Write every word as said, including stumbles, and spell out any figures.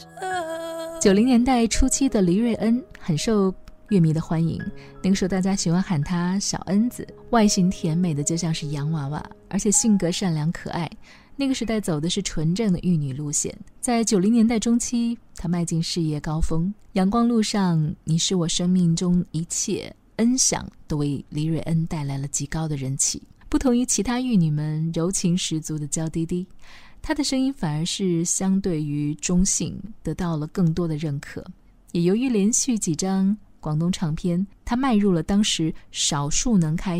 九零年代初期的黎瑞恩很受乐迷的欢迎，那个时候大家喜欢喊她小恩子，外形甜美的就像是洋娃娃，而且性格善良可爱。那个时代走的是纯正的玉女路线。在九零年代中期，她迈进事业高峰，阳光路上，你是我生命中一切，恩响都为黎瑞恩带来了极高的人气。不同于其他玉女们柔情十足的娇滴滴，她的声音反而是相对于中性，得到了更多的认可。也由于连续几张广东唱片，她迈入了当时少数能开